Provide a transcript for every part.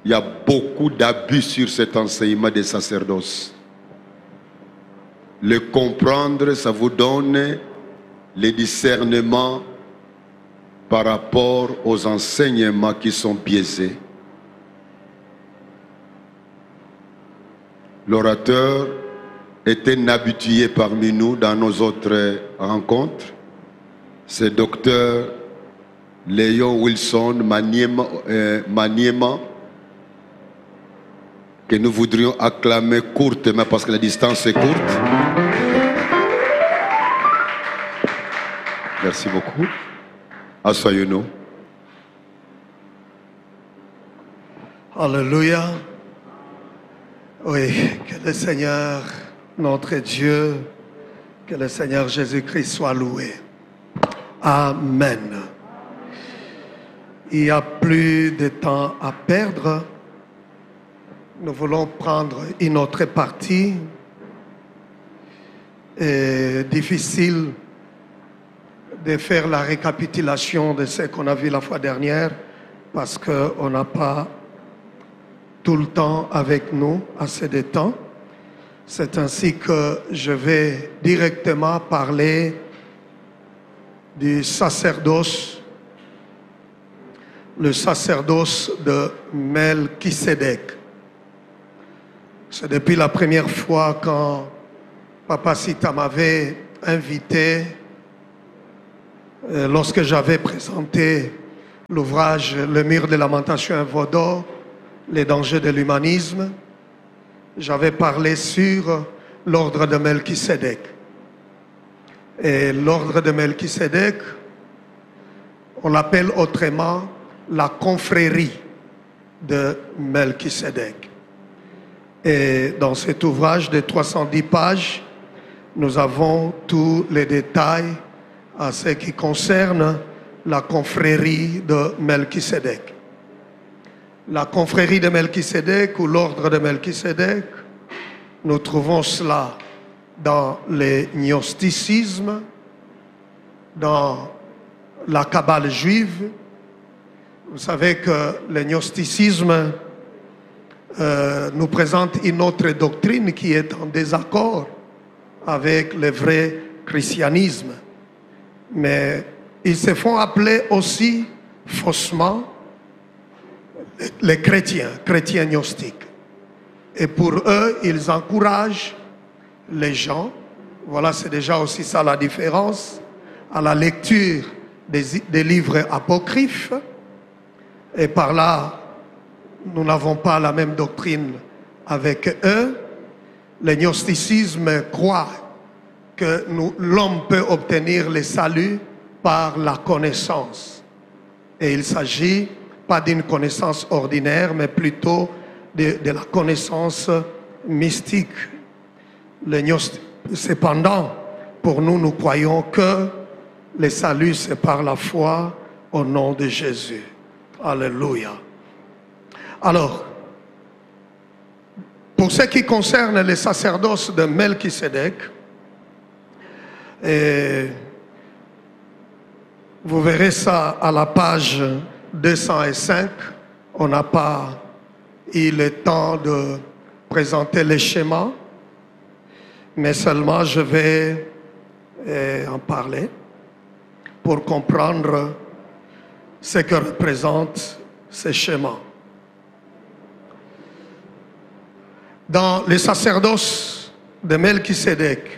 il y a beaucoup d'abus sur cet enseignement des sacerdoces. Le comprendre, ça vous donne le discernement par rapport aux enseignements qui sont biaisés. L'orateur est un habitué parmi nous dans nos autres rencontres. C'est Dr Léon Wilson Maniema, que nous voudrions acclamer courtement parce que la distance est courte. Merci beaucoup. Asseyez-nous. Alléluia. Oui, que le Seigneur, notre Dieu, que le Seigneur Jésus-Christ soit loué. Amen. Il n'y a plus de temps à perdre. Nous voulons prendre une autre partie. Difficile de faire la récapitulation de ce qu'on a vu la fois dernière parce qu'on n'a pas tout le temps avec nous, assez de temps. C'est ainsi que je vais directement parler du sacerdoce, le sacerdoce de Melchisédek. C'est depuis la première fois quand Papa Sita m'avait invité, lorsque j'avais présenté l'ouvrage Le mur de lamentation à Vaudor, les dangers de l'humanisme, j'avais parlé sur l'ordre de Melchisédek. Et l'ordre de Melchisédek, on l'appelle autrement la confrérie de Melchisédek. Et dans cet ouvrage de 310 pages, nous avons tous les détails à ce qui concerne la confrérie de Melchisédek. La confrérie de Melchisédek ou l'ordre de Melchisédek, nous trouvons cela dans les gnosticismes, dans la Kabbale juive. Vous savez que le gnosticisme nous présente une autre doctrine qui est en désaccord avec le vrai christianisme. Mais ils se font appeler aussi faussement les chrétiens gnostiques. Et pour eux, ils encouragent les gens, voilà, c'est déjà aussi ça la différence, à la lecture des livres apocryphes. Et par là, nous n'avons pas la même doctrine avec eux. Le gnosticisme croit que l'homme peut obtenir le salut par la connaissance. Et il s'agit pas d'une connaissance ordinaire, mais plutôt de la connaissance mystique. Cependant, pour nous, nous croyons que le salut, c'est par la foi au nom de Jésus. Alléluia. Alors, pour ce qui concerne le sacerdoce de Melchisédek, vous verrez ça à la page 205. On n'a pas eu le temps de présenter les schémas, mais seulement je vais en parler pour comprendre ce que représentent ces schémas. Dans le sacerdoce de Melchisédek,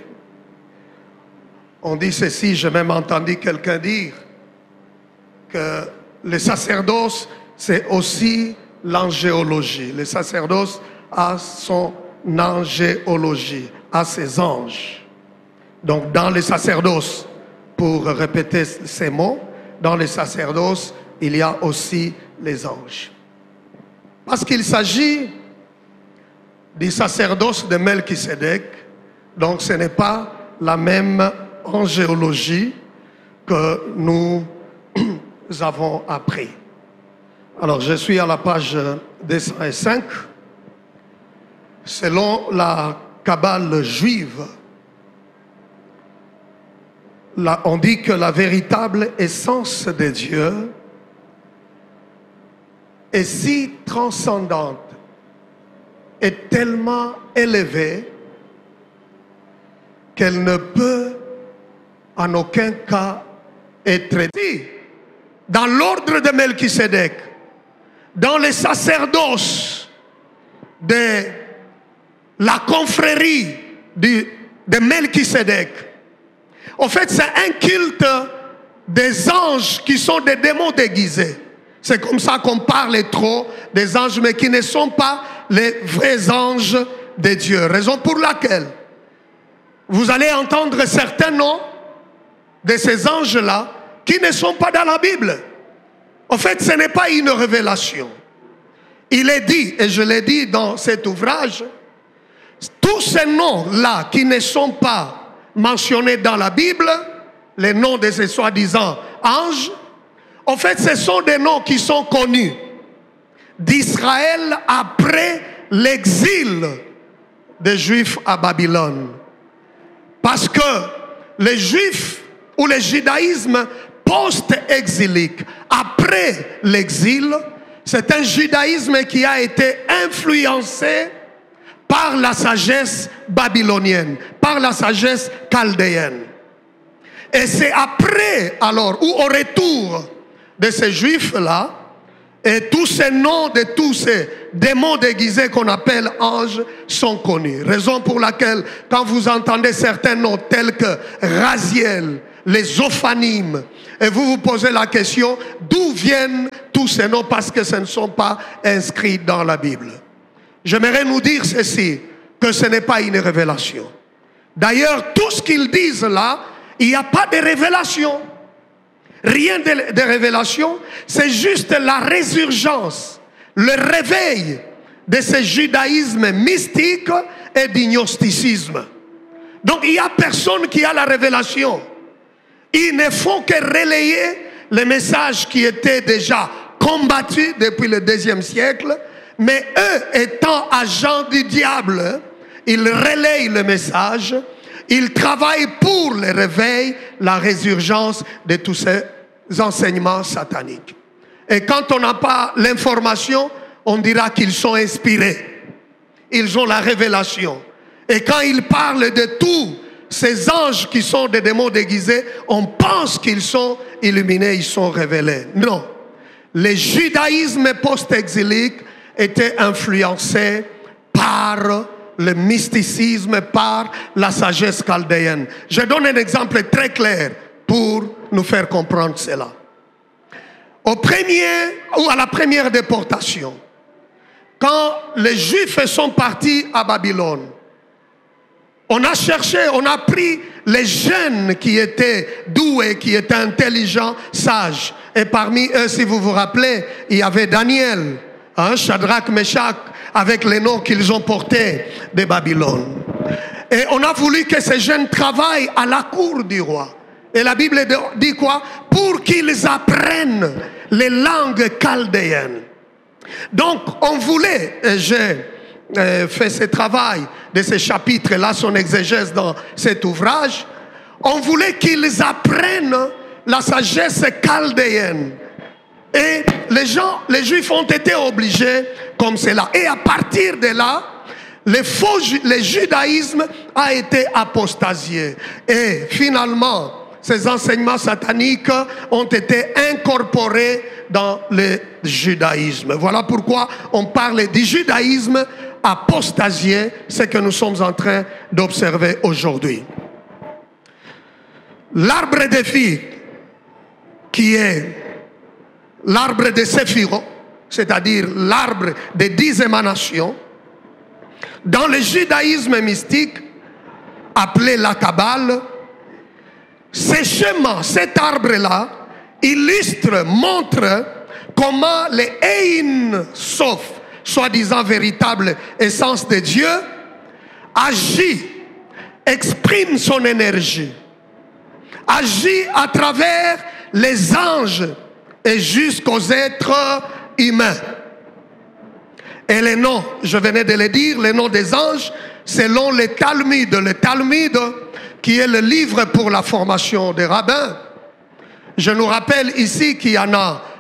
on dit ceci, j'ai même entendu quelqu'un dire que le sacerdoce, c'est aussi l'angéologie. Le sacerdoce a son angéologie, a ses anges. Donc dans le sacerdoce, pour répéter ces mots, dans le sacerdoce, il y a aussi les anges. Parce qu'il s'agit du sacerdoce de Melchisédek, donc ce n'est pas la même angéologie que nous avons appris. Alors je suis à la page 205. Selon la Kabbale juive, on dit que la véritable essence de Dieu est si transcendante, est tellement élevée qu'elle ne peut en aucun cas être dit. Dans l'ordre de Melchisédek, dans les sacerdoces de la confrérie de Melchisédek, en fait, c'est un culte des anges qui sont des démons déguisés. C'est comme ça qu'on parle trop des anges, mais qui ne sont pas les vrais anges de Dieu. Raison pour laquelle vous allez entendre certains noms de ces anges-là qui ne sont pas dans la Bible. En fait, ce n'est pas une révélation. Il est dit, et je l'ai dit dans cet ouvrage, tous ces noms-là qui ne sont pas mentionnés dans la Bible, les noms de ces soi-disant anges, en fait, ce sont des noms qui sont connus d'Israël après l'exil des Juifs à Babylone. Parce que les Juifs ou le judaïsme post-exilique, après l'exil, c'est un judaïsme qui a été influencé par la sagesse babylonienne, par la sagesse chaldéenne. Et c'est après, alors, ou au retour de ces Juifs-là, et tous ces noms de tous ces démons déguisés qu'on appelle anges sont connus. Raison pour laquelle, quand vous entendez certains noms tels que Raziel, les Ophanimes, et vous vous posez la question, d'où viennent tous ces noms? Parce que ce ne sont pas inscrits dans la Bible. J'aimerais nous dire ceci, que ce n'est pas une révélation. D'ailleurs, tout ce qu'ils disent là, il n'y a pas de révélation. Rien de révélation, c'est juste la résurgence, le réveil de ce judaïsme mystique et du gnosticisme. Donc il n'y a personne qui a la révélation. Ils ne font que relayer les messages qui étaient déjà combattus depuis le IIe siècle, mais eux étant agents du diable, ils relayent le message, ils travaillent pour le réveil, la résurgence de tous ces enseignements sataniques. Et quand on n'a pas l'information, on dira qu'ils sont inspirés. Ils ont la révélation. Et quand ils parlent de tous ces anges qui sont des démons déguisés, on pense qu'ils sont illuminés, ils sont révélés. Non. Le judaïsme post-exilique était influencé par le mysticisme, par la sagesse chaldéenne. Je donne un exemple très clair pour nous faire comprendre cela. À la première déportation, quand les Juifs sont partis à Babylone, on a cherché, on a pris les jeunes qui étaient doués, qui étaient intelligents, sages. Et parmi eux, si vous vous rappelez, il y avait Daniel, Shadrach, Meshach, avec les noms qu'ils ont portés de Babylone. Et on a voulu que ces jeunes travaillent à la cour du roi. Et la Bible dit quoi? Pour qu'ils apprennent les langues chaldéennes. Donc, on voulait, j'ai fait ce travail de ce chapitre-là, son exégèse dans cet ouvrage, on voulait qu'ils apprennent la sagesse chaldéenne. Et les Juifs ont été obligés comme cela. Et à partir de là, le judaïsme a été apostasié. Et finalement, ces enseignements sataniques ont été incorporés dans le judaïsme. Voilà pourquoi on parle du judaïsme apostasié, ce que nous sommes en train d'observer aujourd'hui. L'arbre de vie, qui est l'arbre de Séphiro, c'est-à-dire l'arbre des 10 émanations, dans le judaïsme mystique, appelé la Kabbale, ce schéma, cet arbre-là, illustre, montre comment le Ein Sof, soi-disant véritable essence de Dieu, agit, exprime son énergie, agit à travers les anges et jusqu'aux êtres humains. Et les noms, je venais de le dire, les noms des anges, selon le Talmud, qui est le livre pour la formation des rabbins. Je nous rappelle ici qu'il y en a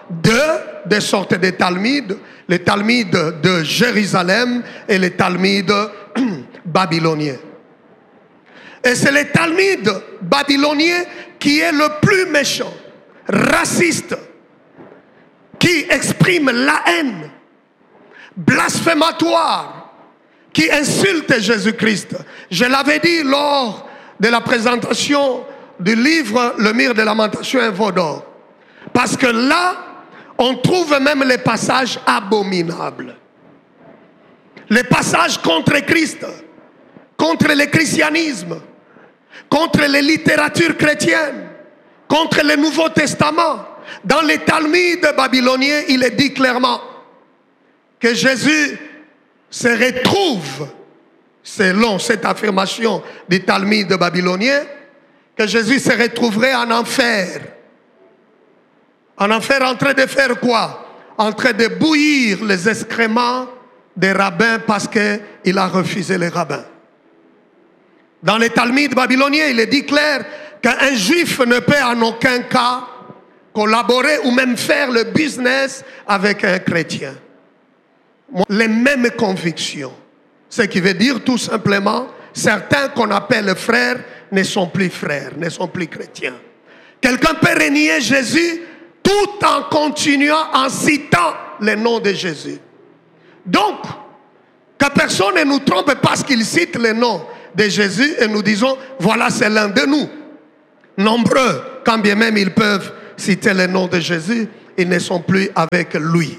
des sortes de Talmuds, les Talmuds de Jérusalem et les Talmuds babyloniens. Et c'est le Talmud babylonien qui est le plus méchant, raciste, qui exprime la haine, blasphématoire, qui insulte Jésus-Christ. Je l'avais dit lors de la présentation du livre Le Mur des Lamentations, un veau d'or. Parce que là, on trouve même les passages abominables. Les passages contre Christ, contre le christianisme, contre les littératures chrétiennes, contre le Nouveau Testament. Dans les Talmuds babyloniens, il est dit clairement que Jésus se retrouve, selon cette affirmation du Talmud babylonien, que Jésus se retrouverait en enfer. En enfer, en train de faire quoi? En train de bouillir les excréments des rabbins parce qu'il a refusé les rabbins. Dans les Talmuds babyloniens, il est dit clair qu'un juif ne peut en aucun cas collaborer ou même faire le business avec un chrétien. Les mêmes convictions. Ce qui veut dire tout simplement, certains qu'on appelle frères ne sont plus frères, ne sont plus chrétiens. Quelqu'un peut renier Jésus tout en continuant en citant le nom de Jésus. Donc, que personne ne nous trompe parce qu'il cite le nom de Jésus et nous disons, voilà, c'est l'un de nous. Nombreux, quand bien même ils peuvent citer le nom de Jésus, ils ne sont plus avec lui.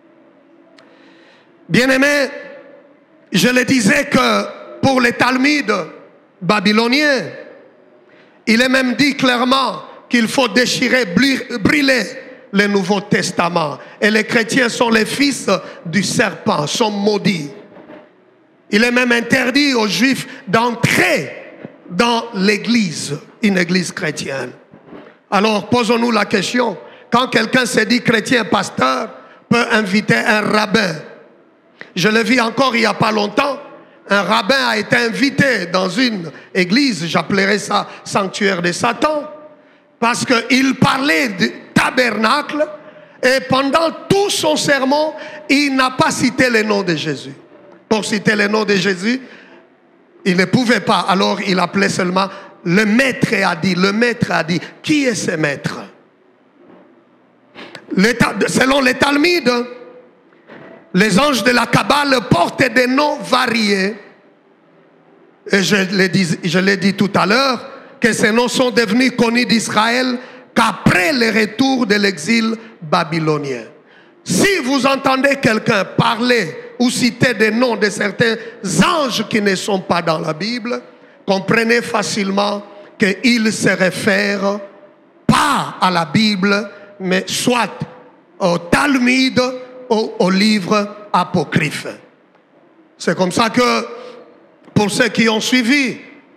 Bien-aimés, je le disais que pour les Talmuds babyloniens, il est même dit clairement qu'il faut déchirer, brûler le Nouveau Testament. Et les chrétiens sont les fils du serpent, sont maudits. Il est même interdit aux Juifs d'entrer dans l'église, une église chrétienne. Alors, posons-nous la question, quand quelqu'un se dit chrétien, pasteur, peut inviter un rabbin. Je l'ai vu encore il n'y a pas longtemps, un rabbin a été invité dans une église, j'appellerais ça sanctuaire de Satan, parce qu'il parlait du tabernacle et pendant tout son sermon, il n'a pas cité le nom de Jésus. Pour citer le nom de Jésus, il ne pouvait pas. Alors il appelait seulement le maître a dit, le maître a dit. Qui est ce maître? Selon les Talmuds, les anges de la Kabbale portent des noms variés. Et je l'ai dit tout à l'heure, que ces noms sont devenus connus d'Israël qu'après le retour de l'exil babylonien. Si vous entendez quelqu'un parler ou citer des noms de certains anges qui ne sont pas dans la Bible, comprenez facilement qu'il se réfère pas à la Bible, mais soit au Talmud ou au livre apocryphe. C'est comme ça que, pour ceux qui ont suivi,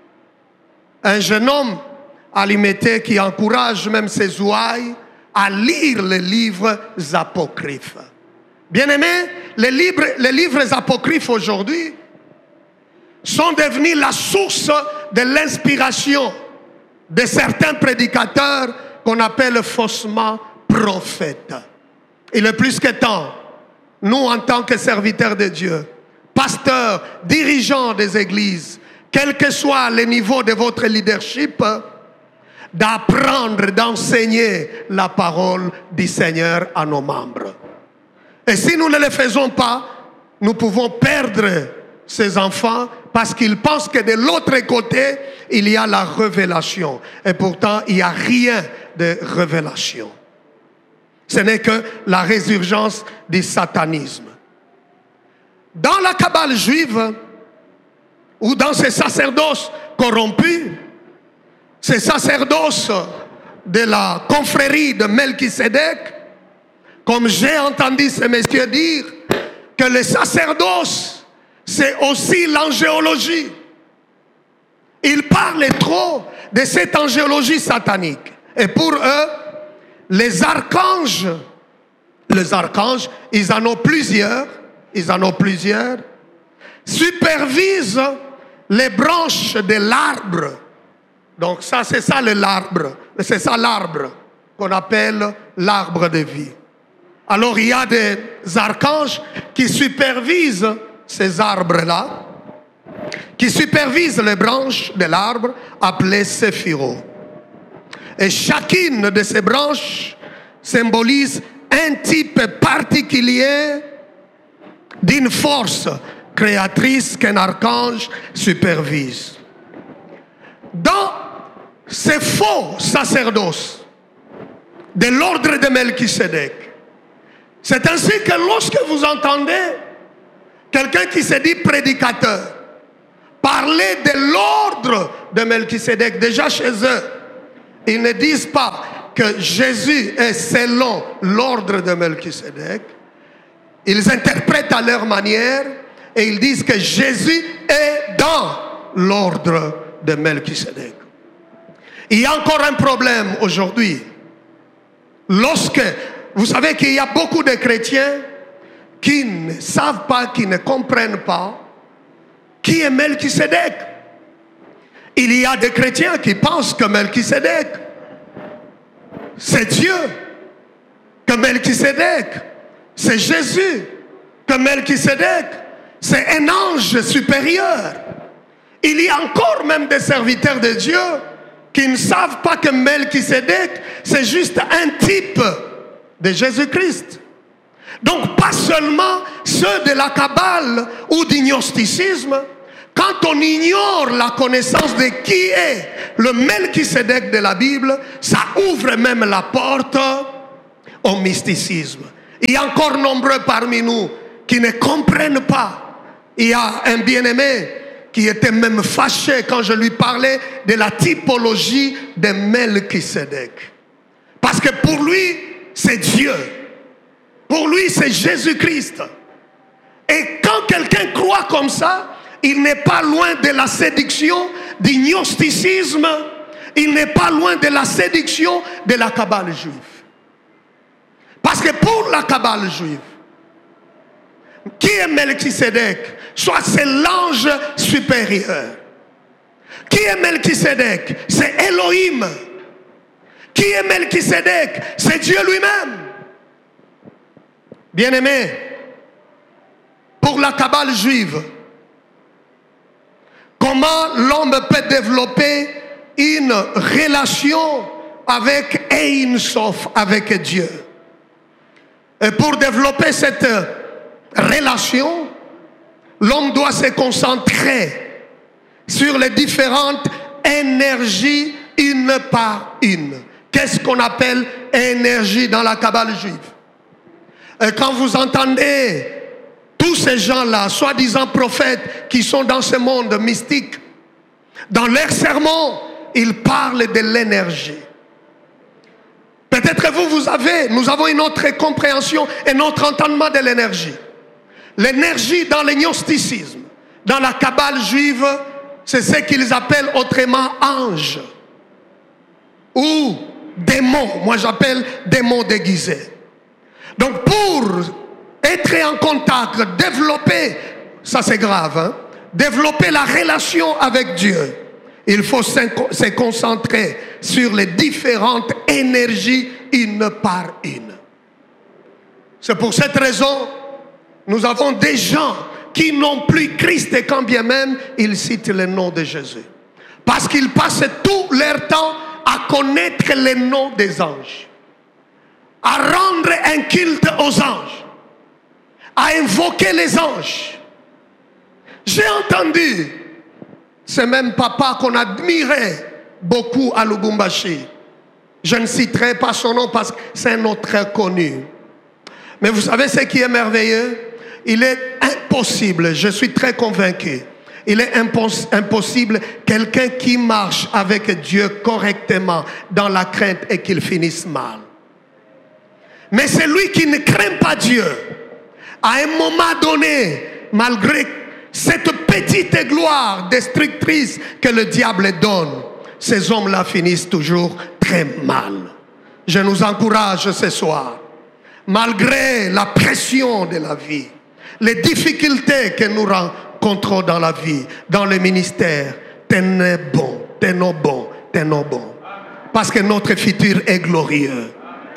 un jeune homme à l'imiter qui encourage même ses ouailles à lire les livres apocryphes. Bien-aimés, les livres apocryphes aujourd'hui sont devenus la source de l'inspiration de certains prédicateurs qu'on appelle faussement prophètes. Il est plus que temps, nous en tant que serviteurs de Dieu, pasteurs, dirigeants des églises, quel que soit le niveau de votre leadership, d'apprendre, d'enseigner la parole du Seigneur à nos membres. Et si nous ne le faisons pas, nous pouvons perdre ces enfants parce qu'ils pensent que de l'autre côté, il y a la révélation. Et pourtant, il n'y a rien de révélation. Ce n'est que la résurgence du satanisme. Dans la Kabbale juive, ou dans ces sacerdoces corrompus, ces sacerdoces de la confrérie de Melchisédek, comme j'ai entendu ces messieurs dire, que le sacerdoce, c'est aussi l'angéologie. Ils parlent trop de cette angéologie satanique. Et pour eux, les archanges, ils en ont plusieurs, supervisent les branches de l'arbre. Donc ça, c'est ça l'arbre. C'est ça l'arbre qu'on appelle l'arbre de vie. Alors il y a des archanges qui supervisent ces arbres-là, qui supervisent les branches de l'arbre appelé séphiro. Et chacune de ces branches symbolise un type particulier d'une force créatrice qu'un archange supervise. Dans ces faux sacerdoces de l'ordre de Melchisédek, c'est ainsi que lorsque vous entendez quelqu'un qui se dit prédicateur parler de l'ordre de Melchisédek, déjà chez eux, ils ne disent pas que Jésus est selon l'ordre de Melchisédek. Ils interprètent à leur manière et ils disent que Jésus est dans l'ordre de Melchisédek. Il y a encore un problème aujourd'hui. Lorsque, vous savez qu'il y a beaucoup de chrétiens qui ne savent pas, qui ne comprennent pas qui est Melchisédek. Il y a des chrétiens qui pensent que Melchisédek, c'est Dieu, que Melchisédek, c'est Jésus, que Melchisédek, c'est un ange supérieur. Il y a encore même des serviteurs de Dieu qui ne savent pas que Melchisédek, c'est juste un type de Jésus-Christ. Donc pas seulement ceux de la Kabbale ou du gnosticisme. Quand on ignore la connaissance de qui est le Melchisédek de la Bible, ça ouvre même la porte au mysticisme. Il y a encore nombreux parmi nous qui ne comprennent pas. Il y a un bien-aimé qui était même fâché quand je lui parlais de la typologie de Melchisédek. Parce que pour lui, c'est Dieu. Pour lui, c'est Jésus-Christ. Et quand quelqu'un croit comme ça, il n'est pas loin de la séduction du gnosticisme. Il n'est pas loin de la séduction de la Kabbale juive. Parce que pour la Kabbale juive, qui est Melchisédek? Soit c'est l'ange supérieur. Qui est Melchisédek? C'est Elohim. Qui est Melchisédek? C'est Dieu lui-même. Bien-aimé, pour la Kabbale juive, comment l'homme peut développer une relation avec Ein Sof, avec Dieu? Et pour développer cette relation, l'homme doit se concentrer sur les différentes énergies une par une. Qu'est-ce qu'on appelle énergie dans la Kabbale juive? Et quand vous entendez tous ces gens-là, soi-disant prophètes, qui sont dans ce monde mystique, dans leurs sermons, ils parlent de l'énergie. Peut-être nous avons une autre compréhension, un autre entendement de l'énergie. L'énergie dans le gnosticisme, dans la Kabbale juive, c'est ce qu'ils appellent autrement ange ou démon. Moi j'appelle démon déguisé. Donc pour être en contact, développer, ça c'est grave, hein? Développer la relation avec Dieu, il faut se concentrer sur les différentes énergies une par une. C'est pour cette raison, nous avons des gens qui n'ont plus Christ et quand bien même ils citent le nom de Jésus. Parce qu'ils passent tout leur temps à connaître les noms des anges, à rendre un culte aux anges, à invoquer les anges. J'ai entendu ce même papa qu'on admirait beaucoup à Lubumbashi. Je ne citerai pas son nom parce que c'est un nom très connu. Mais vous savez ce qui est merveilleux? Il est impossible, je suis très convaincu, il est impossible quelqu'un qui marche avec Dieu correctement dans la crainte et qu'il finisse mal. Mais celui qui ne craint pas Dieu, à un moment donné, malgré cette petite gloire destructrice que le diable donne, ces hommes-là finissent toujours très mal. Je nous encourage ce soir, malgré la pression de la vie, les difficultés que nous rencontrons dans la vie, dans le ministère, tenez bon, tenons bon, tenons bon. Parce que notre futur est glorieux.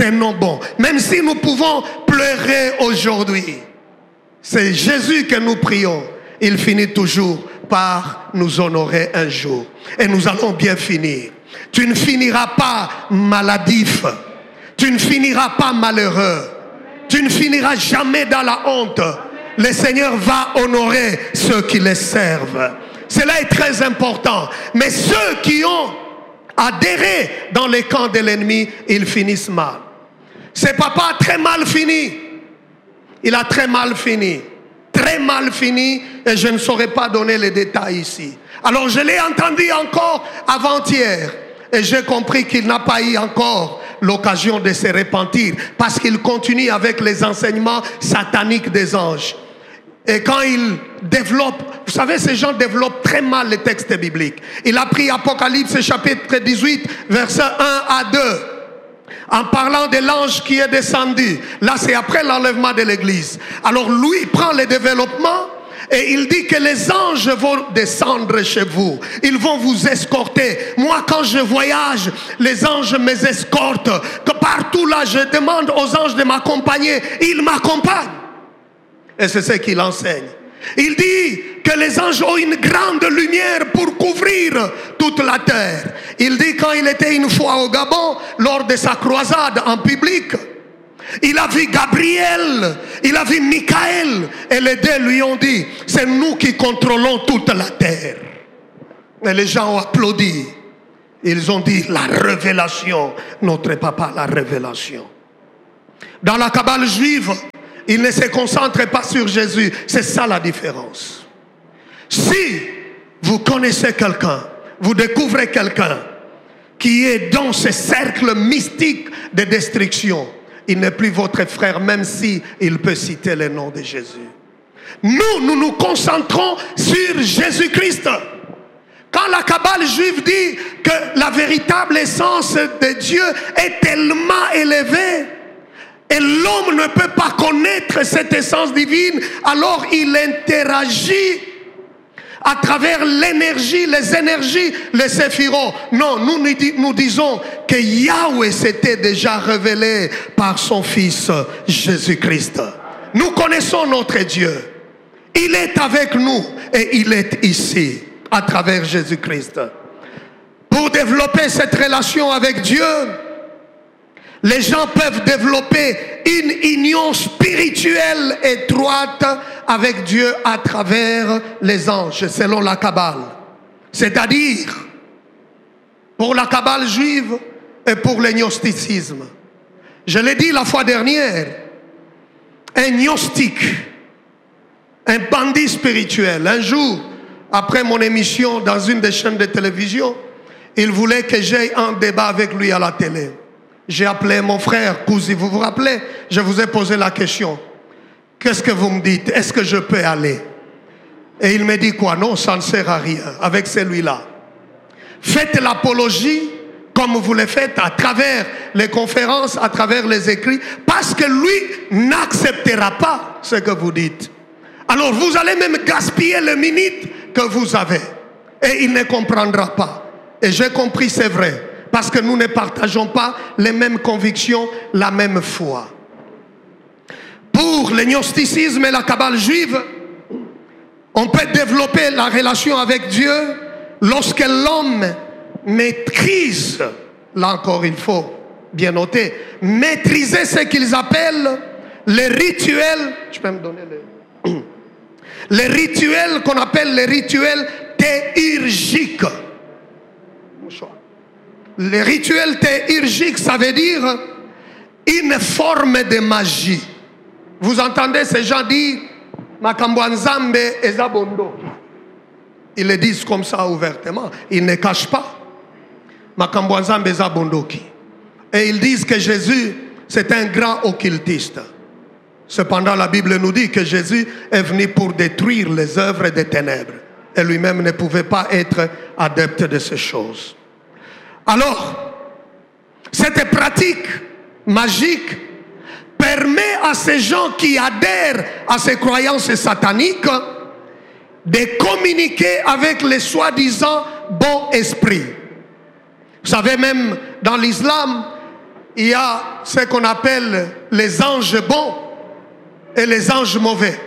un nom bon. Même si nous pouvons pleurer aujourd'hui, c'est Jésus que nous prions. Il finit toujours par nous honorer un jour. Et nous allons bien finir. Tu ne finiras pas maladif. Tu ne finiras pas malheureux. Tu ne finiras jamais dans la honte. Le Seigneur va honorer ceux qui les servent. Cela est très important. Mais ceux qui ont adhéré dans les camps de l'ennemi, ils finissent mal. Ce papa a très mal fini. Il a très mal fini. Très mal fini. Et je ne saurais pas donner les détails ici. Alors je l'ai entendu encore avant-hier. Et j'ai compris qu'il n'a pas eu encore l'occasion de se repentir. Parce qu'il continue avec les enseignements sataniques des anges. Et quand il développe, vous savez, ces gens développent très mal les textes bibliques. Il a pris Apocalypse chapitre 18, versets 1 à 2. En parlant de l'ange qui est descendu. Là, c'est après l'enlèvement de l'église. Alors, lui, il prend le développement et il dit que les anges vont descendre chez vous. Ils vont vous escorter. Moi, quand je voyage, les anges m'escortent. Que partout là, je demande aux anges de m'accompagner. Ils m'accompagnent. Et c'est ce qu'il enseigne. Il dit que les anges ont une grande lumière pour couvrir toute la terre. Il dit quand il était une fois au Gabon, lors de sa croisade en public, il a vu Gabriel, il a vu Michael, et les deux lui ont dit, c'est nous qui contrôlons toute la terre. Et les gens ont applaudi. Ils ont dit, la révélation, notre papa, la révélation. Dans la Kabbale juive, il ne se concentre pas sur Jésus. C'est ça la différence. Si vous connaissez quelqu'un, vous découvrez quelqu'un qui est dans ce cercle mystique de destruction, il n'est plus votre frère, même si il peut citer le nom de Jésus. Nous nous concentrons sur Jésus-Christ. Quand la Kabbale juive dit que la véritable essence de Dieu est tellement élevée, et l'homme ne peut pas connaître cette essence divine, alors il interagit à travers l'énergie, les énergies, les séphirots. Non, nous disons que Yahweh s'était déjà révélé par son Fils Jésus-Christ. Nous connaissons notre Dieu. Il est avec nous et il est ici à travers Jésus-Christ. Pour développer cette relation avec Dieu, les gens peuvent développer une union spirituelle étroite avec Dieu à travers les anges, selon la Kabbale. C'est-à-dire, pour la Kabbale juive et pour le gnosticisme. Je l'ai dit la fois dernière, un gnostique, un bandit spirituel, un jour, après mon émission dans une des chaînes de télévision, il voulait que j'aie un débat avec lui à la télé. J'ai appelé mon frère Kouzi, vous vous rappelez? Je vous ai posé la question. Qu'est-ce que vous me dites? Est-ce que je peux aller? Et il me dit quoi? Non, ça ne sert à rien avec celui-là. Faites l'apologie comme vous le faites à travers les conférences, à travers les écrits, parce que lui n'acceptera pas ce que vous dites. Alors vous allez même gaspiller les minutes que vous avez. Et il ne comprendra pas. Et j'ai compris, c'est vrai. Parce que nous ne partageons pas les mêmes convictions, la même foi. Pour le gnosticisme et la Kabbale juive, on peut développer la relation avec Dieu lorsque l'homme maîtrise, là encore il faut bien noter, maîtriser ce qu'ils appellent les rituels, je peux me donner les rituels qu'on appelle les rituels théurgiques. Les rituels théurgiques, ça veut dire une forme de magie. Vous entendez ces gens dire Makambo Nzambe ezabondo. Ils le disent comme ça ouvertement. Ils ne cachent pas. Makambo Nzambe ezabondoki. Et ils disent que Jésus, c'est un grand occultiste. Cependant, la Bible nous dit que Jésus est venu pour détruire les œuvres des ténèbres. Et lui-même ne pouvait pas être adepte de ces choses. Alors, cette pratique magique permet à ces gens qui adhèrent à ces croyances sataniques de communiquer avec les soi-disant bons esprits. Vous savez, même dans l'islam, il y a ce qu'on appelle les anges bons et les anges mauvais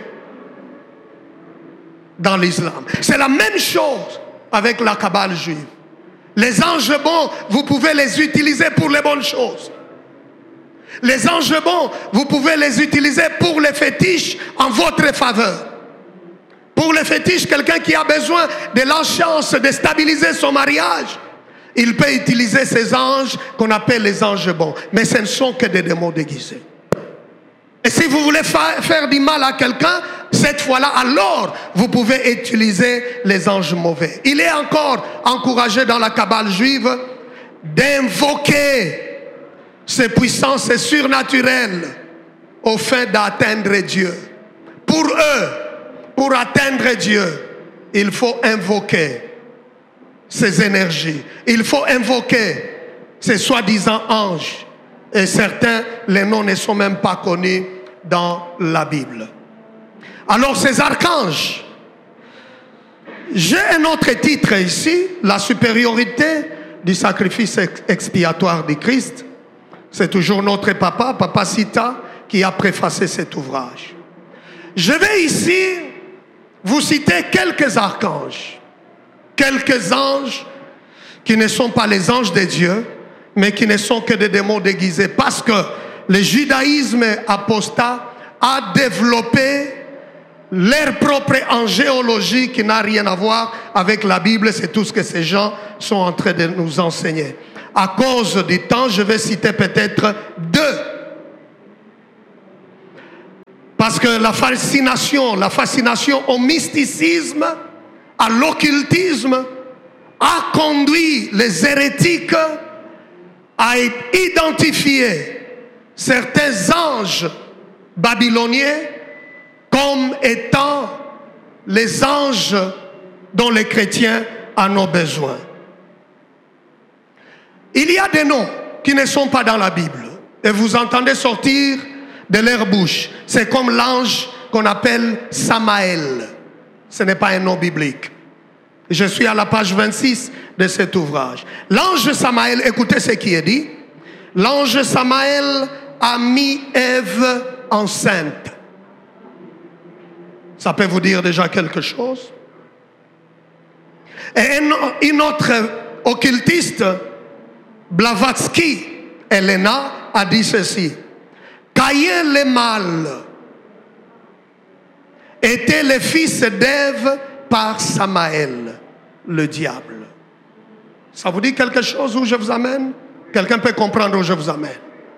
dans l'islam. C'est la même chose avec la Kabbale juive. Les anges bons, vous pouvez les utiliser pour les bonnes choses. Les anges bons, vous pouvez les utiliser pour les fétiches en votre faveur. Pour les fétiches, quelqu'un qui a besoin de la chance de stabiliser son mariage, il peut utiliser ces anges qu'on appelle les anges bons. Mais ce ne sont que des démons déguisés. Et si vous voulez faire du mal à quelqu'un, cette fois-là, alors, vous pouvez utiliser les anges mauvais. Il est encore encouragé dans la Kabbale juive d'invoquer ces puissances surnaturelles au fin d'atteindre Dieu. Pour eux, pour atteindre Dieu, il faut invoquer ces énergies. Il faut invoquer ces soi-disant anges. Et certains, les noms ne sont même pas connus dans la Bible. Alors ces archanges, j'ai un autre titre ici, la supériorité du sacrifice expiatoire du Christ. C'est toujours notre papa, Papa Sita, qui a préfacé cet ouvrage. Je vais ici vous citer quelques archanges, quelques anges qui ne sont pas les anges de Dieu, mais qui ne sont que des démons déguisés. Parce que le judaïsme apostat a développé leur propre angéologie qui n'a rien à voir avec la Bible. C'est tout ce que ces gens sont en train de nous enseigner. À cause du temps, je vais citer peut-être deux. Parce que la fascination au mysticisme, à l'occultisme, a conduit les hérétiques à identifier certains anges babyloniens comme étant les anges dont les chrétiens en ont besoin. Il y a des noms qui ne sont pas dans la Bible et vous entendez sortir de leur bouche. C'est comme l'ange qu'on appelle Samaël. Ce n'est pas un nom biblique. Je suis à la page 26 de cet ouvrage. L'ange Samaël, écoutez ce qui est dit. L'ange Samaël a mis Ève enceinte. Ça peut vous dire déjà quelque chose. Et une autre occultiste, Blavatsky, Elena, a dit ceci. Caïn le mâle était le fils d'Ève par Samaël, le diable. Ça vous dit quelque chose où je vous amène? Quelqu'un peut comprendre où je vous amène?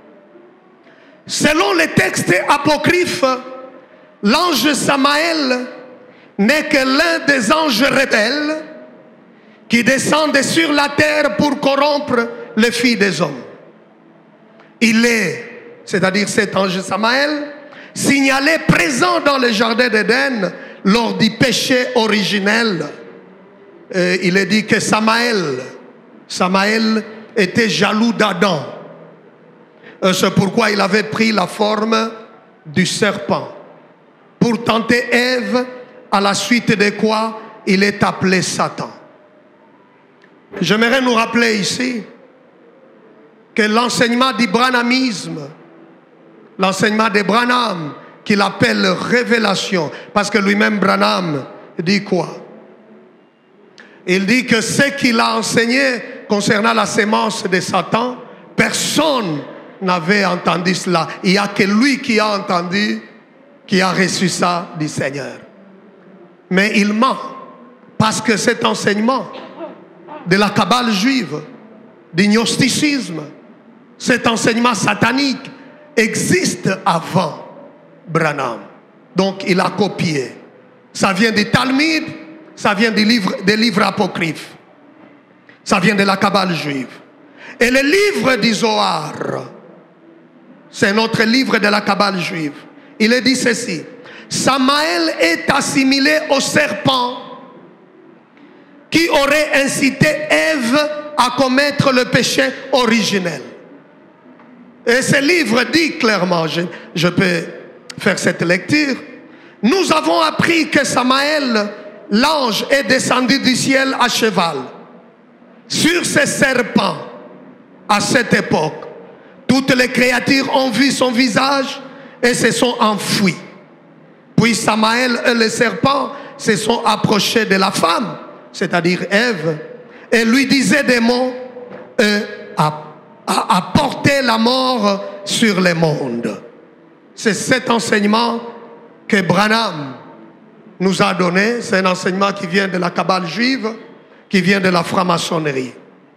Selon les textes apocryphes, l'ange Samaël n'est que l'un des anges rebelles qui descendent sur la terre pour corrompre les filles des hommes. Il est, c'est-à-dire cet ange Samaël, signalé présent dans le jardin d'Éden lors du péché originel. Il est dit que Samaël était jaloux d'Adam. C'est pourquoi il avait pris la forme du serpent pour tenter Ève, à la suite de quoi il est appelé Satan. J'aimerais nous rappeler ici que l'enseignement du branhamisme, l'enseignement de Branham, qu'il appelle révélation, parce que lui-même Branham dit quoi? Il dit que ce qu'il a enseigné concernant la sémence de Satan, personne n'avait entendu cela. Il n'y a que lui qui a entendu, qui a reçu ça du Seigneur. Mais il ment, parce que cet enseignement de la Kabbale juive, du gnosticisme, cet enseignement satanique existe avant Branham. Donc il a copié. Ça vient du Talmud, ça vient des livres apocryphes. Ça vient de la Kabbale juive. Et le livre du Zohar, c'est notre livre de la Kabbale juive. Il est dit ceci. Samaël est assimilé au serpent qui aurait incité Ève à commettre le péché originel. Et ce livre dit clairement, je peux faire cette lecture. Nous avons appris que Samaël, l'ange, est descendu du ciel à cheval sur ce serpent à cette époque. Toutes les créatures ont vu son visage et se sont enfuies. Puis Samaël et le serpent se sont approchés de la femme, c'est-à-dire Ève, et lui disaient des mots à porter la mort sur le monde. C'est cet enseignement que Branham nous a donné. C'est un enseignement qui vient de la Kabbale juive, qui vient de la franc-maçonnerie.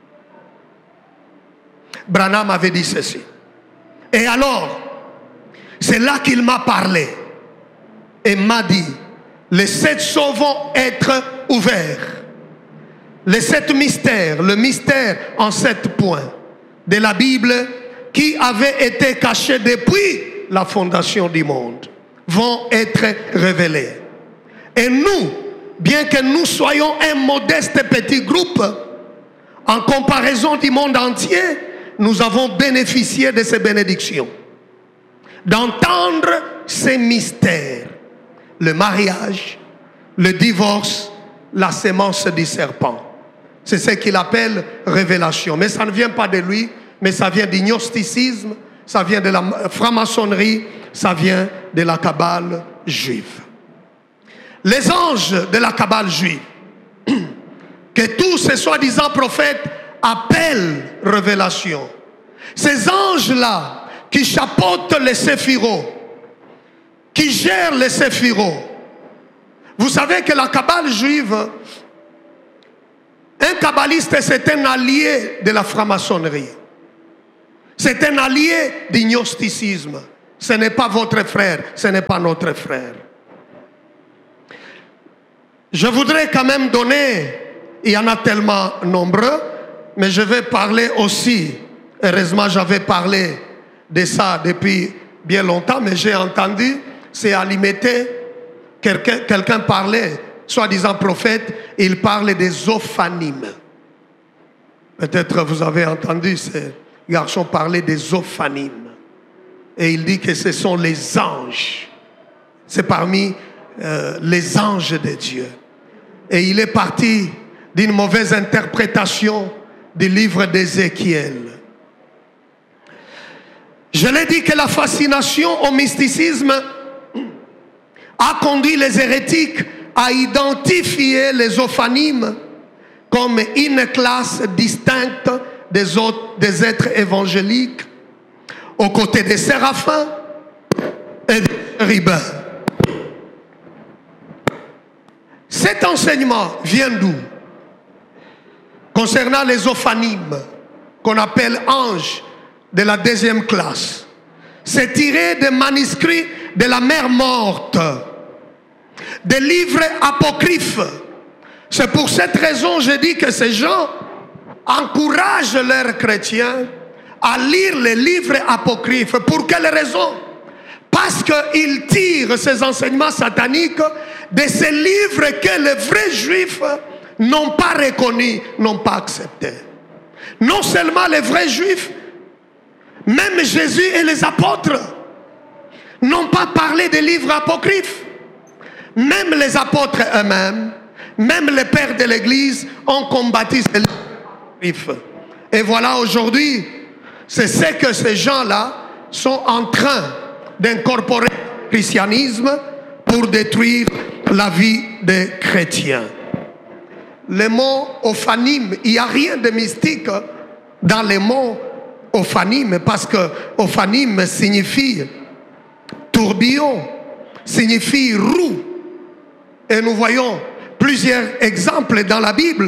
Branham avait dit ceci. Et alors, c'est là qu'il m'a parlé et m'a dit, les 7 sceaux vont être ouverts. Les 7 mystères, le mystère en 7 points de la Bible qui avait été caché depuis la fondation du monde vont être révélés. Et nous, bien que nous soyons un modeste petit groupe, en comparaison du monde entier, nous avons bénéficié de ces bénédictions. D'entendre ces mystères, le mariage, le divorce, la sémence du serpent. C'est ce qu'il appelle révélation. Mais ça ne vient pas de lui, mais ça vient du gnosticisme, ça vient de la franc-maçonnerie, ça vient de la Kabbale juive. Les anges de la Kabbale juive, que tous ces soi-disant prophètes appellent révélation. Ces anges-là qui chapeautent les séphirots, qui gèrent les séphirots. Vous savez que la Kabbale juive, un kabbaliste, c'est un allié de la franc-maçonnerie. C'est un allié du gnosticisme. Ce n'est pas votre frère, ce n'est pas notre frère. Je voudrais quand même donner, il y en a tellement nombreux, mais je vais parler aussi, heureusement j'avais parlé de ça depuis bien longtemps, mais j'ai entendu, c'est à l'imiter, quelqu'un parlait, soi-disant prophète, il parle des ophanimes. Peut-être vous avez entendu ce garçon parler des ophanimes. Et il dit que ce sont les anges. C'est parmi les anges de Dieu. Et il est parti d'une mauvaise interprétation du livre d'Ézéchiel. Je l'ai dit que la fascination au mysticisme a conduit les hérétiques à identifier les ophanimes comme une classe distincte des êtres évangéliques, aux côtés des séraphins et des chérubins. Cet enseignement vient d'où? Concernant les ophanimes, qu'on appelle anges de la 2e classe, c'est tiré des manuscrits de la mer morte, des livres apocryphes. C'est pour cette raison que je dis que ces gens encouragent leurs chrétiens à lire les livres apocryphes. Pour quelle raison? Parce qu'ils tirent ces enseignements sataniques de ces livres que les vrais juifs n'ont pas reconnus, n'ont pas acceptés. Non seulement les vrais juifs, même Jésus et les apôtres n'ont pas parlé des livres apocryphes. Même les apôtres eux-mêmes, même les pères de l'Église ont combattu ces livres apocryphes. Et voilà aujourd'hui, c'est ce que ces gens-là sont en train d'incorporer au christianisme pour détruire la vie des chrétiens. Le mot ophanime, il n'y a rien de mystique dans le mot ophanime, parce que ophanime signifie tourbillon, signifie roue. Et nous voyons plusieurs exemples dans la Bible.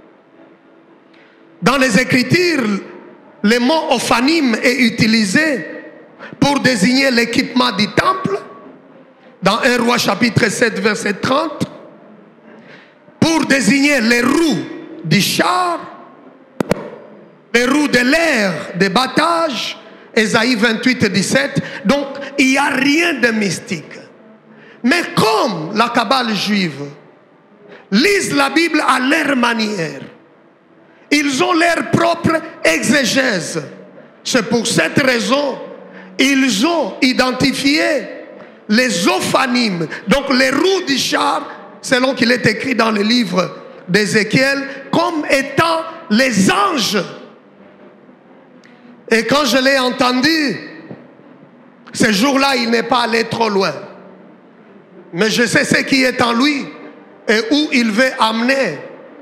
Dans les Écritures, le mot ophanime est utilisé pour désigner l'équipement du temple, dans 1 Roi chapitre 7 verset 30, pour désigner les roues du char, les roues de l'air de battage, Ésaïe 28 17. Donc il n'y a rien de mystique. Mais comme la Kabbale juive lisent la Bible à leur manière, ils ont leur propre exégèse. C'est pour cette raison ils ont identifié les ophanimes, donc les roues du char, selon qu'il est écrit dans le livre d'Ézéchiel, comme étant les anges Et quand je l'ai entendu, ce jour-là, il n'est pas allé trop loin. Mais je sais ce qui est en lui et où il veut amener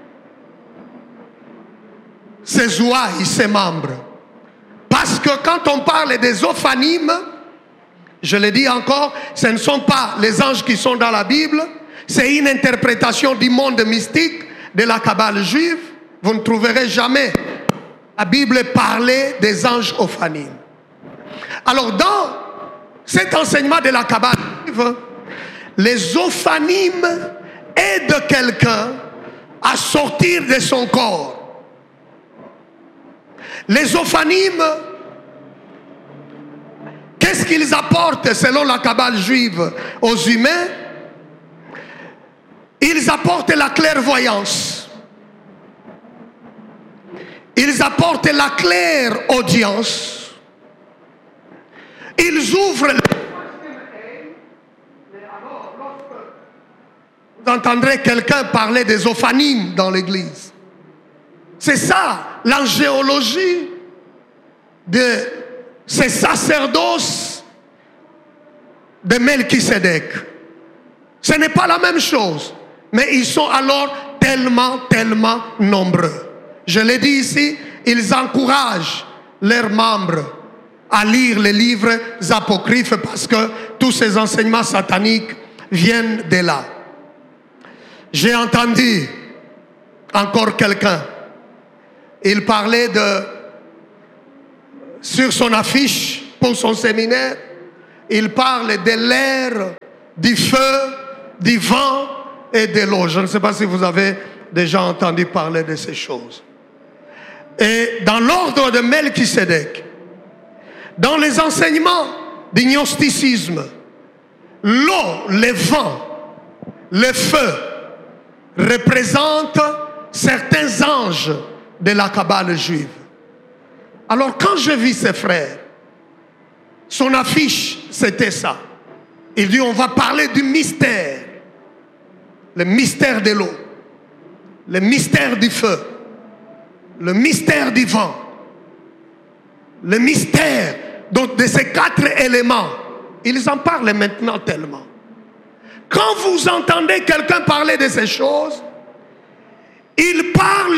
ses ouailles, ses membres. Parce que quand on parle des ophanimes, je le dis encore, ce ne sont pas les anges qui sont dans la Bible, c'est une interprétation du monde mystique, de la Kabbale juive. Vous ne trouverez jamais la Bible parler des anges ophanimes. Alors dans cet enseignement de la Kabbale juive, les ophanimes aident quelqu'un à sortir de son corps. Les ophanimes, qu'est-ce qu'ils apportent selon la Kabbale juive aux humains? Ils apportent la clairvoyance. Ils apportent la clairaudience. Ils ouvrent les... Vous entendrez quelqu'un parler des ophanimes dans l'église. C'est ça, l'angéologie de ces sacerdoces de Melchisédek. Ce n'est pas la même chose, mais ils sont alors tellement nombreux. Je l'ai dit ici, ils encouragent leurs membres à lire les livres apocryphes parce que tous ces enseignements sataniques viennent de là. J'ai entendu encore quelqu'un. Il parlait sur son affiche pour son séminaire, il parle de l'air, du feu, du vent et de l'eau. Je ne sais pas si vous avez déjà entendu parler de ces choses. Et dans l'ordre de Melchisédek, dans les enseignements du gnosticisme, l'eau, le vent, le feu représentent certains anges de la Kabbale juive. Alors quand je vis ces frères, son affiche c'était ça. Il dit on va parler du mystère. Le mystère de l'eau, le mystère du feu, le mystère du vent, le mystère donc de ces 4 éléments. Ils en parlent maintenant tellement. Quand vous entendez quelqu'un parler de ces choses, il parle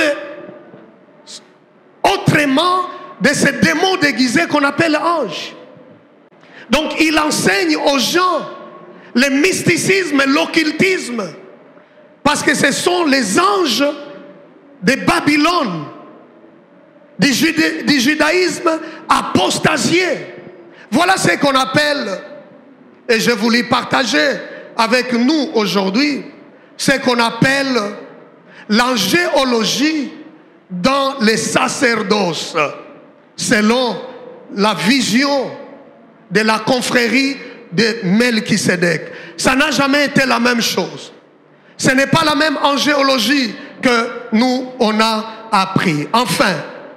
autrement de ces démons déguisés qu'on appelle anges. Donc il enseigne aux gens le mysticisme et l'occultisme. Parce que ce sont les anges de Babylone, du judaïsme apostasié. Voilà ce qu'on appelle, et je voulais partager avec nous aujourd'hui, ce qu'on appelle l'angéologie dans les sacerdoces, selon la vision de la confrérie de Melchisédek. Ça n'a jamais été la même chose. Ce n'est pas la même angéologie que nous, on a appris. Enfin,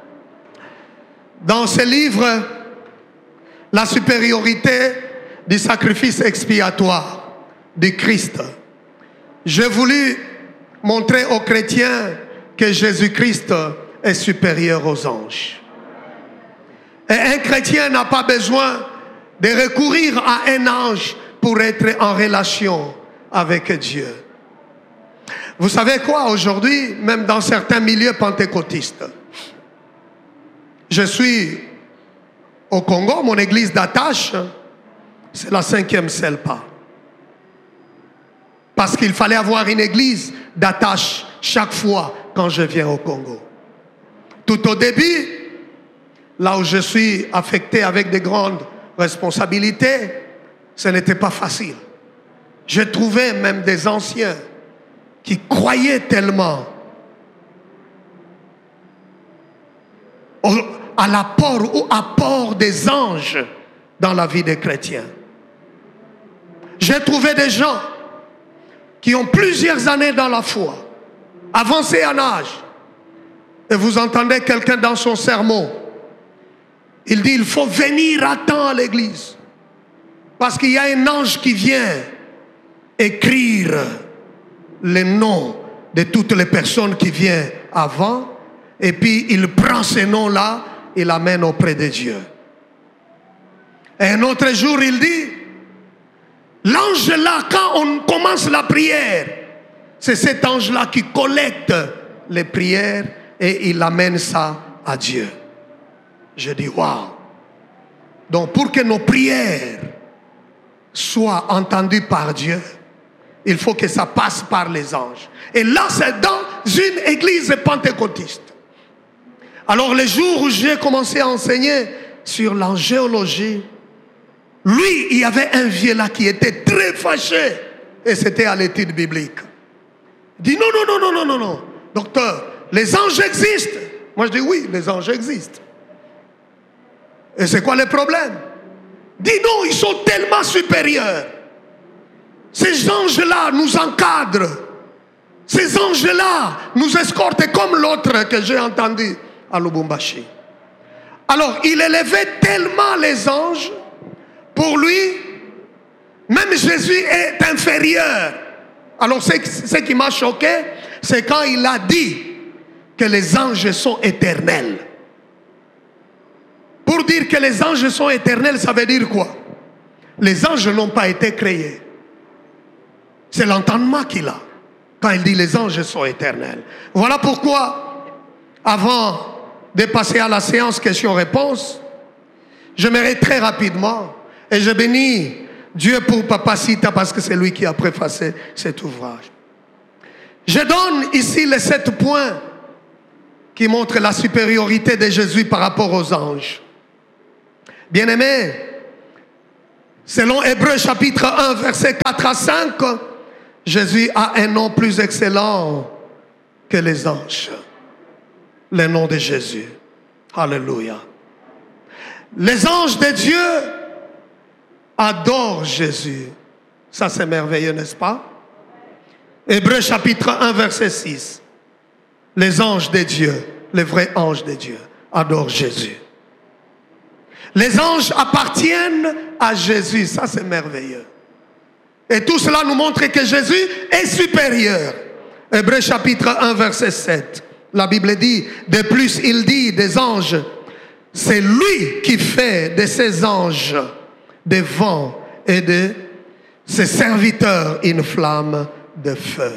dans ce livre, la supériorité du sacrifice expiatoire du Christ, j'ai voulu montrer aux chrétiens que Jésus-Christ est supérieur aux anges. Et un chrétien n'a pas besoin de recourir à un ange pour être en relation avec Dieu. Vous savez quoi, aujourd'hui, même dans certains milieux pentecôtistes, je suis au Congo, mon église d'attache, c'est la 5e CELPA. Parce qu'il fallait avoir une église d'attache chaque fois quand je viens au Congo. Tout au début, là où je suis affecté avec de grandes responsabilités, ce n'était pas facile. J'ai trouvé même des anciens qui croyaient tellement à l'apport ou apport des anges dans la vie des chrétiens. J'ai trouvé des gens qui ont plusieurs années dans la foi, avancés en âge, et vous entendez quelqu'un dans son sermon, il dit il faut venir à temps à l'église, parce qu'il y a un ange qui vient écrire les noms de toutes les personnes qui viennent avant, et puis il prend ces noms-là il l'amène auprès de Dieu. Et un autre jour, il dit, l'ange là, quand on commence la prière, c'est cet ange-là qui collecte les prières et il amène ça à Dieu. Je dis, waouh! Donc pour que nos prières soient entendues par Dieu, il faut que ça passe par les anges. Et là, c'est dans une église pentecôtiste. Alors le jour où j'ai commencé à enseigner sur l'angéologie, lui, il y avait un vieux là qui était très fâché. Et c'était à l'étude biblique. Il dit, non, docteur, les anges existent. Moi je dis, oui, les anges existent. Et c'est quoi le problème? Il dit, non, ils sont tellement supérieurs. Ces anges-là nous encadrent. Ces anges-là nous escortent comme l'autre que j'ai entendu à Lubumbashi. Alors, il élevait tellement les anges. Pour lui, même Jésus est inférieur. Alors, ce qui m'a choqué, c'est quand il a dit que les anges sont éternels. Pour dire que les anges sont éternels, ça veut dire quoi? Les anges n'ont pas été créés. C'est l'entendement qu'il a quand il dit les anges sont éternels. Voilà pourquoi, avant de passer à la séance questions-réponses, j'aimerais très rapidement, et je bénis Dieu pour Papa Sita parce que c'est lui qui a préfacé cet ouvrage. Je donne ici les 7 points qui montrent la supériorité de Jésus par rapport aux anges. Bien-aimés, selon Hébreux chapitre 1, versets 4 à 5, Jésus a un nom plus excellent que les anges. Le nom de Jésus. Alléluia. Les anges de Dieu adorent Jésus. Ça c'est merveilleux, n'est-ce pas? Hébreux chapitre 1, verset 6. Les anges de Dieu, les vrais anges de Dieu, adorent Jésus. Les anges appartiennent à Jésus. Ça c'est merveilleux. Et tout cela nous montre que Jésus est supérieur. Hébreux chapitre 1, verset 7. La Bible dit, de plus il dit des anges, c'est lui qui fait de ses anges des vents et de ses serviteurs une flamme de feu.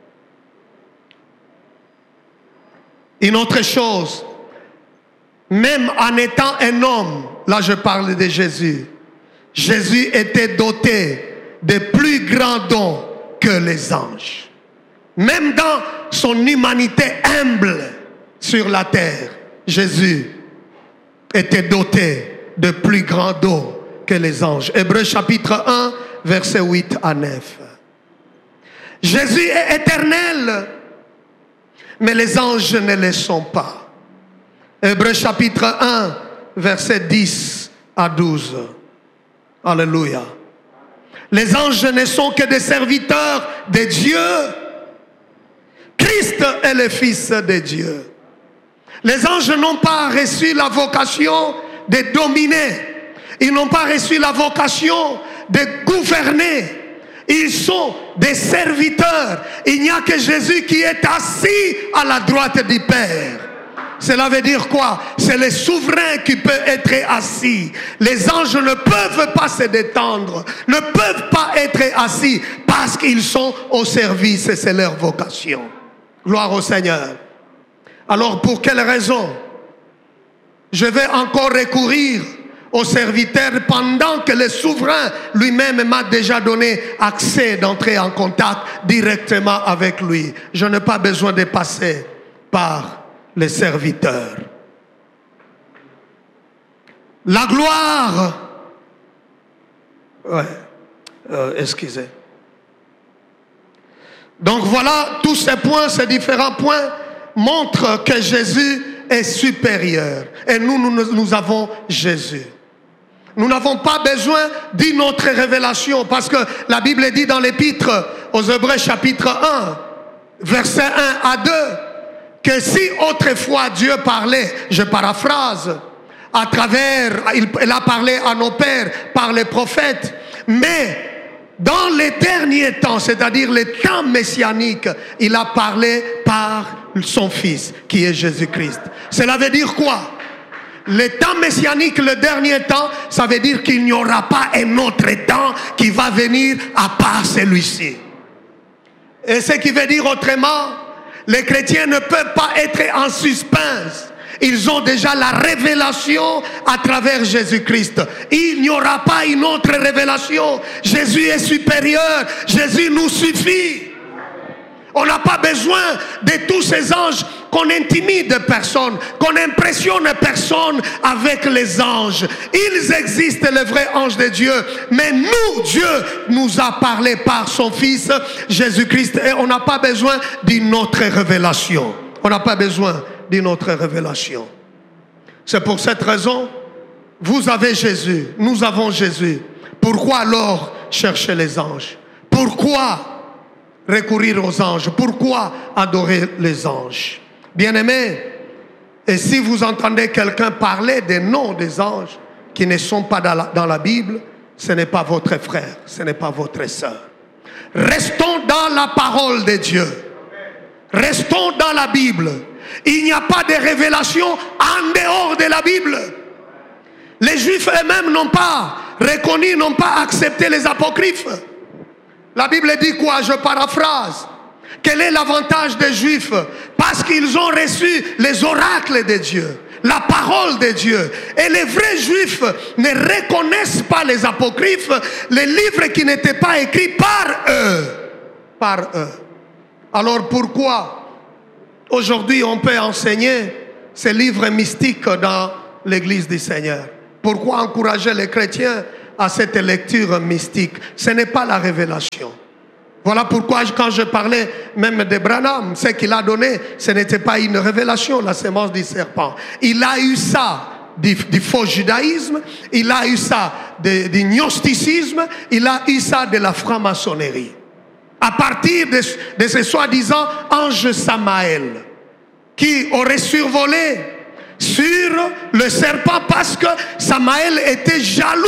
Une autre chose, même en étant un homme, là je parle de Jésus, Jésus était doté de plus grands dons que les anges. Même dans son humanité humble sur la terre, Jésus était doté de plus grands dons que les anges. Hébreux chapitre 1, versets 8 à 9. Jésus est éternel, mais les anges ne le sont pas. Hébreux chapitre 1, versets 10 à 12. Alléluia. Les anges ne sont que des serviteurs de Dieu. Christ est le Fils de Dieu. Les anges n'ont pas reçu la vocation de dominer. Ils n'ont pas reçu la vocation de gouverner. Ils sont des serviteurs. Il n'y a que Jésus qui est assis à la droite du Père. Cela veut dire quoi? C'est le souverain qui peut être assis. Les anges ne peuvent pas se détendre, ne peuvent pas être assis parce qu'ils sont au service et c'est leur vocation. Gloire au Seigneur. Alors pour quelle raison je vais encore recourir au serviteur pendant que le souverain lui-même m'a déjà donné accès d'entrer en contact directement avec lui? Je n'ai pas besoin de passer par les serviteurs. La gloire. Excusez. Donc voilà, tous ces points, ces différents points montrent que Jésus est supérieur. Et nous avons Jésus. Nous n'avons pas besoin d'une autre révélation parce que la Bible dit dans l'épître aux Hébreux chapitre 1, verset 1 à 2, que si autrefois Dieu parlait, je paraphrase, à travers, il a parlé à nos pères par les prophètes, mais dans les derniers temps, c'est-à-dire les temps messianiques, il a parlé par son Fils, qui est Jésus-Christ. Cela veut dire quoi? Le temps messianique, le dernier temps, ça veut dire qu'il n'y aura pas un autre temps qui va venir à part celui-ci. Et ce qui veut dire autrement, les chrétiens ne peuvent pas être en suspense. Ils ont déjà la révélation à travers Jésus-Christ. Il n'y aura pas une autre révélation. Jésus est supérieur. Jésus nous suffit. On n'a pas besoin de tous ces anges, qu'on intimide personne, qu'on impressionne personne avec les anges. Ils existent, les vrais anges de Dieu. Mais nous, Dieu nous a parlé par son Fils Jésus-Christ. Et on n'a pas besoin d'une autre révélation. On n'a pas besoin d'une autre révélation. C'est pour cette raison, vous avez Jésus, nous avons Jésus. Pourquoi alors chercher les anges? Pourquoi recourir aux anges? Pourquoi adorer les anges? Bien-aimés, et si vous entendez quelqu'un parler des noms des anges qui ne sont pas dans la Bible, ce n'est pas votre frère, ce n'est pas votre sœur. Restons dans la parole de Dieu. Restons dans la Bible. Il n'y a pas de révélation en dehors de la Bible. Les Juifs eux-mêmes n'ont pas reconnu, n'ont pas accepté les apocryphes. La Bible dit quoi? Je paraphrase. Quel est l'avantage des Juifs? Parce qu'ils ont reçu les oracles de Dieu, la parole de Dieu. Et les vrais Juifs ne reconnaissent pas les apocryphes, les livres qui n'étaient pas écrits par eux. Par eux. Alors pourquoi aujourd'hui on peut enseigner ces livres mystiques dans l'Église du Seigneur? Pourquoi encourager les chrétiens à cette lecture mystique? Ce n'est pas la révélation. Voilà pourquoi quand je parlais même de Branham, ce qu'il a donné, ce n'était pas une révélation, la sémence du serpent. Il a eu ça du faux judaïsme, il a eu ça du gnosticisme, il a eu ça de la franc-maçonnerie. À partir de ce soi-disant ange Samaël, qui aurait survolé sur le serpent parce que Samaël était jaloux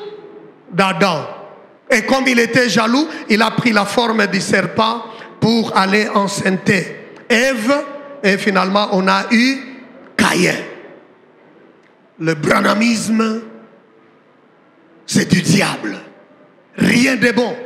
d'Adam. Et comme il était jaloux, il a pris la forme du serpent pour aller enceinte Ève. Et finalement, on a eu Caïn. Le branhamisme, c'est du diable. Rien de bon.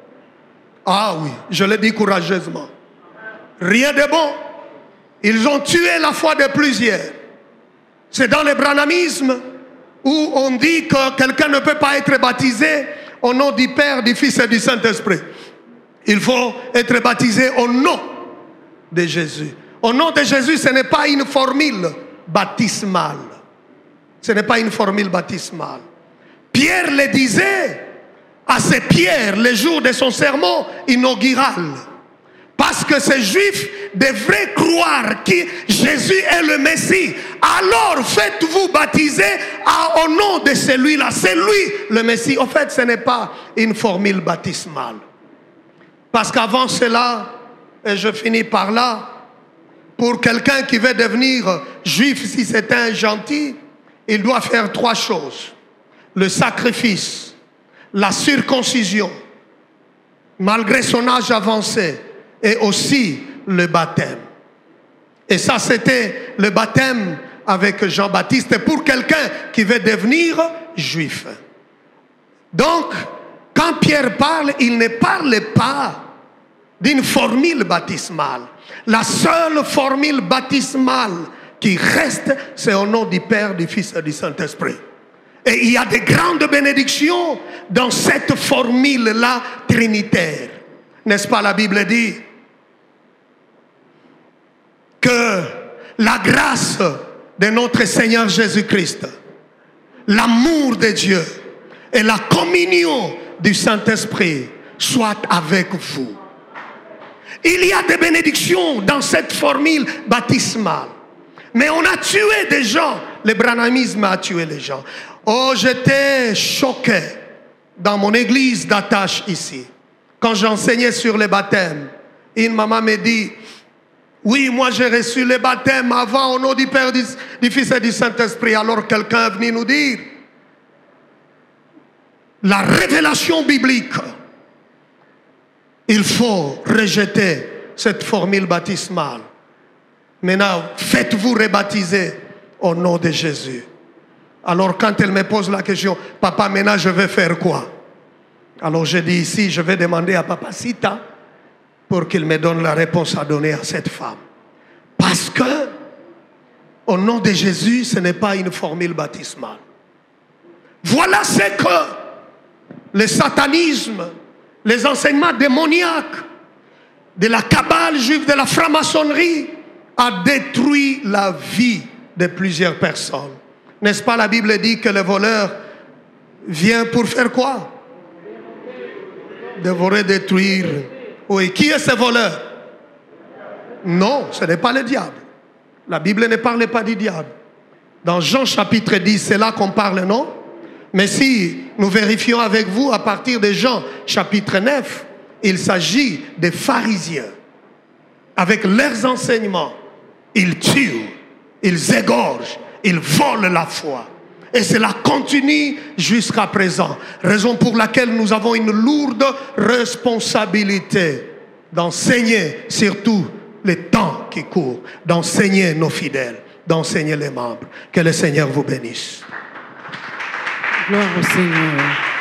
Ah oui, je le dis courageusement. Rien de bon. Ils ont tué la foi de plusieurs. C'est dans le branhamisme où on dit que quelqu'un ne peut pas être baptisé au nom du Père, du Fils et du Saint-Esprit. Il faut être baptisé au nom de Jésus. Au nom de Jésus, ce n'est pas une formule baptismale. Ce n'est pas une formule baptismale. Pierre le disait à ces pierres le jour de son sermon inaugural. Parce que ces Juifs devraient croire que Jésus est le Messie. Alors faites-vous baptiser au nom de celui-là. C'est lui le Messie. En fait, ce n'est pas une formule baptismale. Parce qu'avant cela, et je finis par là, pour quelqu'un qui veut devenir juif, si c'est un gentil, il doit faire 3 choses. Le sacrifice, la circoncision, malgré son âge avancé, et aussi le baptême. Et ça, c'était le baptême avec Jean-Baptiste pour quelqu'un qui veut devenir juif. Donc, quand Pierre parle, il ne parle pas d'une formule baptismale. La seule formule baptismale qui reste, c'est au nom du Père, du Fils et du Saint-Esprit. Et il y a de grandes bénédictions dans cette formule-là trinitaire. N'est-ce pas, la Bible dit que la grâce de notre Seigneur Jésus-Christ, l'amour de Dieu et la communion du Saint-Esprit soient avec vous. Il y a des bénédictions dans cette formule baptismale. Mais on a tué des gens. Le branhamisme a tué les gens. Oh, j'étais choqué dans mon église d'attache ici. Quand j'enseignais sur le baptême, une maman me dit: oui, moi j'ai reçu le baptême avant au nom du Père, du Fils et du Saint-Esprit. Alors quelqu'un est venu nous dire la révélation biblique. Il faut rejeter cette formule baptismale. Maintenant, faites-vous rebaptiser au nom de Jésus. Alors quand elle me pose la question, papa, maintenant je vais faire quoi? Alors je dis ici, je vais demander à Papa Sita pour qu'il me donne la réponse à donner à cette femme. Parce que, au nom de Jésus, ce n'est pas une formule baptismale. Voilà ce que le satanisme, les enseignements démoniaques de la cabale juive, de la franc-maçonnerie, a détruit la vie de plusieurs personnes. N'est-ce pas, la Bible dit que le voleur vient pour faire quoi? Dévorer, détruire. Oui, qui est ce voleur? Non, ce n'est pas le diable. La Bible ne parle pas du diable. Dans Jean chapitre 10, c'est là qu'on parle, non? Mais si nous vérifions avec vous à partir de Jean chapitre 9, il s'agit des pharisiens. Avec leurs enseignements, ils tuent, ils égorgent, ils volent la foi. Et cela continue jusqu'à présent. Raison pour laquelle nous avons une lourde responsabilité d'enseigner surtout les temps qui courent, d'enseigner nos fidèles, d'enseigner les membres. Que le Seigneur vous bénisse. Gloire au Seigneur.